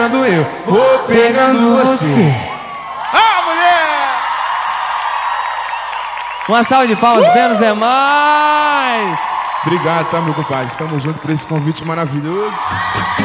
eu vou pegando você. Ah, mulher! Uma salva de palmas, menos é mais. Obrigado, tá, meu compadre? Estamos juntos por esse convite maravilhoso.